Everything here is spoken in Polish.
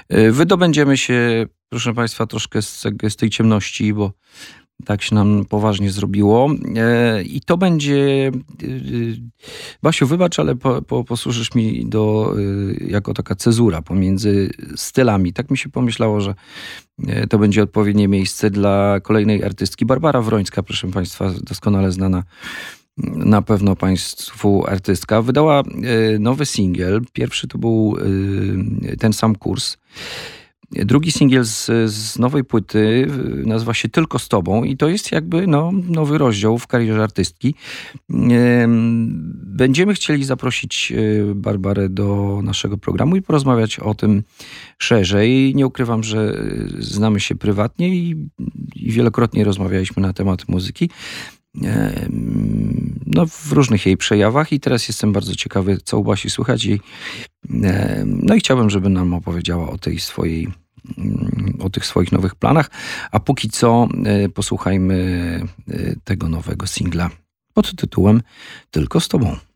Wydobędziemy się, proszę Państwa, troszkę z tej ciemności, bo tak się nam poważnie zrobiło. I to będzie... Basiu, wybacz, ale posłużysz mi jako taka cezura pomiędzy stylami. Tak mi się pomyślało, że to będzie odpowiednie miejsce dla kolejnej artystki. Barbara Wrońska, proszę Państwa, doskonale znana na pewno Państwu artystka. Wydała nowy singiel. Pierwszy to był Ten sam kurs. Drugi singiel z nowej płyty nazywa się Tylko z tobą i to jest jakby nowy rozdział w karierze artystki. Będziemy chcieli zaprosić Barbarę do naszego programu i porozmawiać o tym szerzej. Nie ukrywam, że znamy się prywatnie i wielokrotnie rozmawialiśmy na temat muzyki. W różnych jej przejawach i teraz jestem bardzo ciekawy, co u Basi słychać i chciałbym, żeby nam opowiedziała o tych swoich nowych planach, a póki co posłuchajmy tego nowego singla pod tytułem Tylko z tobą.